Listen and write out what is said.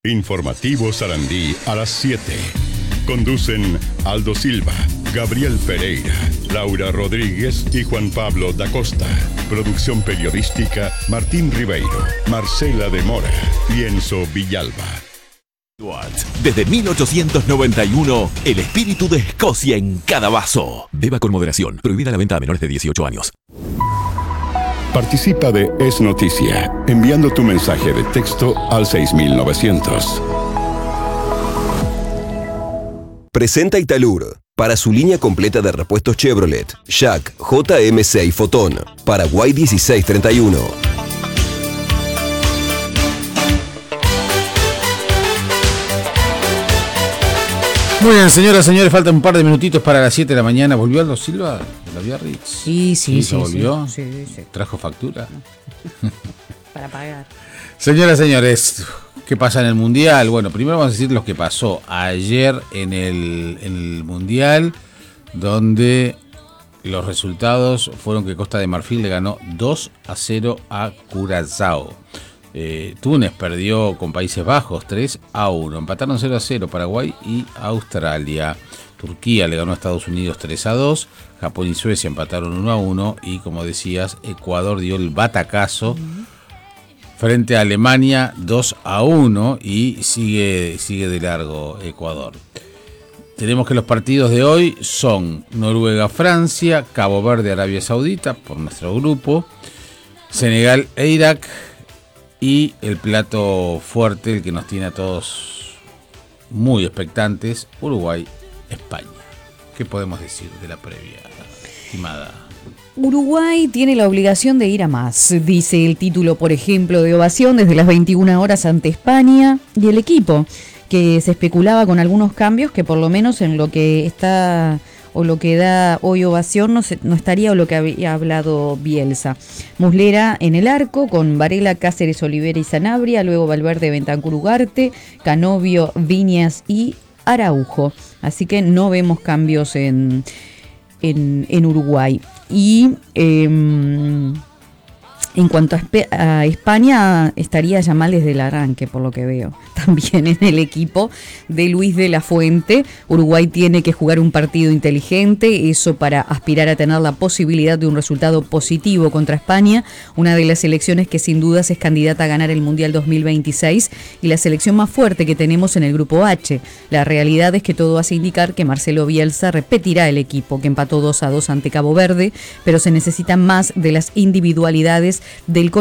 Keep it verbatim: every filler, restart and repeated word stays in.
Informativo Sarandí a las siete. Conducen Aldo Silva, Gabriel Pereira, Laura Rodríguez y Juan Pablo da Costa. Producción periodística Martín Ribeiro, Marcela de Mora y Enzo Villalba. Desde mil ochocientos noventa y uno, el espíritu de Escocia en cada vaso. Beba con moderación. Prohibida la venta a menores de dieciocho años. Participa de Es Noticia, enviando tu mensaje de texto al seis mil novecientos. Presenta Italur. Para su línea completa de repuestos Chevrolet, Jack, J M C y Fotón. Paraguay dieciséis treinta y uno. Muy bien, señoras, señores, faltan un par de minutitos para las siete de la mañana. ¿Volvió Aldo Silva de la Biarritz? Sí, sí, sí. ¿Volvió? Sí, sí, sí. ¿Trajo factura? Para pagar. Señoras, señores, ¿qué pasa en el Mundial? Bueno, primero vamos a decir lo que pasó ayer en el, en el Mundial, donde los resultados fueron que Costa de Marfil le ganó dos a cero a Curazao. Eh, Túnez perdió con Países Bajos tres a uno. Empataron cero a cero Paraguay y Australia. Turquía le ganó a Estados Unidos tres a dos. Japón y Suecia empataron uno a uno. Y como decías, Ecuador dio el batacazo uh-huh. frente a Alemania dos a uno. Y sigue, sigue de largo Ecuador. Tenemos que los partidos de hoy son Noruega-Francia, Cabo Verde-Arabia Saudita por nuestro grupo, Senegal e Irak. Y el plato fuerte, el que nos tiene a todos muy expectantes, Uruguay-España. ¿Qué podemos decir de la previa, estimada? Uruguay tiene la obligación de ir a más, dice el título, por ejemplo, de ovación desde las veintiuna horas ante España, y el equipo, que se especulaba con algunos cambios que por lo menos en lo que está o lo que da hoy ovación no, se, no estaría o lo que había hablado Bielsa. Muslera en el arco, con Varela, Cáceres, Olivera y Sanabria, luego Valverde, Bentancur, Ugarte, Canovio, Viñas y Araujo. Así que no vemos cambios en, en, en Uruguay. Y eh, en cuanto a, Espe- a España, estaría Yamal desde el arranque, por lo que veo. También en el equipo de Luis de la Fuente. Uruguay tiene que jugar un partido inteligente, eso para aspirar a tener la posibilidad de un resultado positivo contra España, una de las selecciones que sin dudas es candidata a ganar el Mundial dos mil veintiséis y la selección más fuerte que tenemos en el Grupo H. La realidad es que todo hace indicar que Marcelo Bielsa repetirá el equipo, que empató dos a dos ante Cabo Verde, pero se necesitan más de las individualidades del